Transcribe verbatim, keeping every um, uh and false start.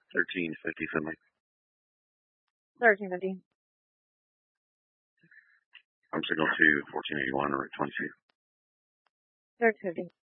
thirteen fifty Finley. thirteen fifty. I'm signal to fourteen eighty-one, Route twenty-two. thirteen fifty.